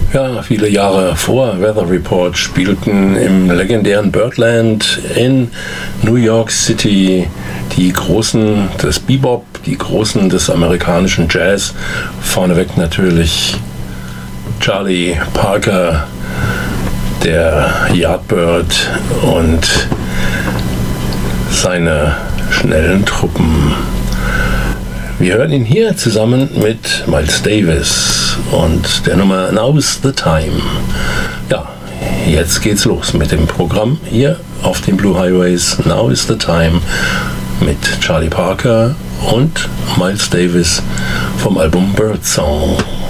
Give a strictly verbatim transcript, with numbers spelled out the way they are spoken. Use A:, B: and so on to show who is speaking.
A: Ja, viele Jahre vor Weather Report spielten im legendären Birdland in New York City die Großen des Bebop, die Großen des amerikanischen Jazz. Vorneweg natürlich Charlie Parker, der Yardbird und seine schnellen Truppen. Wir hören ihn hier zusammen mit Miles Davis und der Nummer Now's the Time. Ja, jetzt geht's los mit dem Programm hier auf den Blue Highways. Now is the Time mit Charlie Parker und Miles Davis vom Album Birdsong.